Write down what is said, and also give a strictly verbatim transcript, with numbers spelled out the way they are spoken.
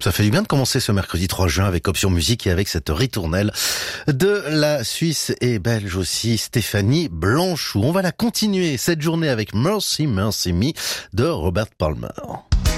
Ça fait du bien de commencer ce mercredi trois juin avec Option Musique et avec cette ritournelle de la Suisse et belge aussi, Stéphanie Blanchou. On va la continuer cette journée avec Mercy Mercy Me de Robert Palmer.